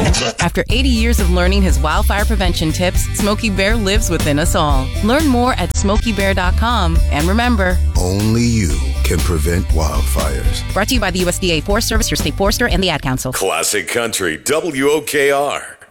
After 80 years of learning his wildfire prevention tips, Smokey Bear lives within us all. Learn more at SmokeyBear.com. And remember, only you can prevent wildfires. Brought to you by the USDA Forest Service, your state forester, and the Ad Council. Classic Country, WOKR.